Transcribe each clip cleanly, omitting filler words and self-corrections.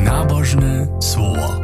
Nabożne słowo.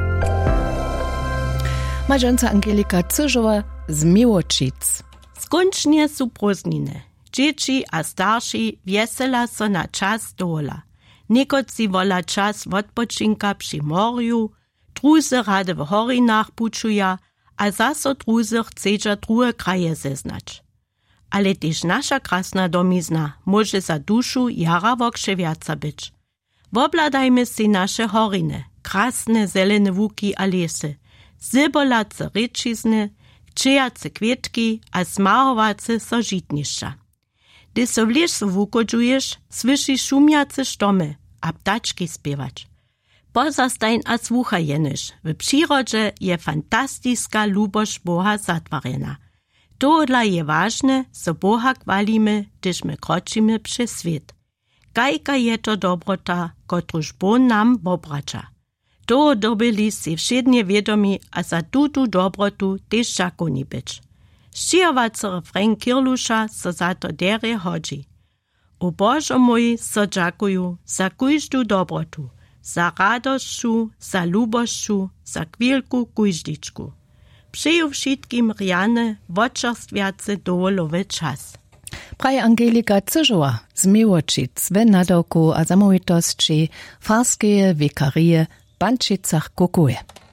Marzęca Angelika Cyżowa z Miłočic. Skończnie są prózdniny. Dzieci a starsi wiesela so na czas dola. Niekoci wola czas odpoczynka przy morju, druzy rady w horinach puczuja, a zaso druzy chcedza drugie kraje zeznać. Ale też nasza krasna domizna może za duszu jara wokrzewjaca być. Wobladajmy si nasze horiny, krasne zelene łuki a lesy, zybolace ryczizny, kczyjace kwietki a smarowace sożitniszcza. Gdy so w lesu wukodżujesz, słyszysz szumiace sztomy, a ptaczki śpiewać. Pozastajn a słuchajenisz, w przyrodzie je fantastyska lubość Boha zatwarena. To dla je ważne, so Boha chwalimy, gdyż my kroczymy przez świat. Kajka je to dobrota, kotruż Bon nam obracza. To dobyli si wszednie wiadomi, a za tutu dobrotu też czakoni być. Ščijovace refren Kirluša so za to dere hodzi. O Božo mój so džakuju za kujždu dobrotu, za radošću, za lubošću, za kvilku kujždičku. Přeju všetkim rjane vočerstviace dovolowy czas. Praje Angelika Cyżowa z Miłočic w nadawku a zamovitości farskeje wikarije Bančicach kukuje.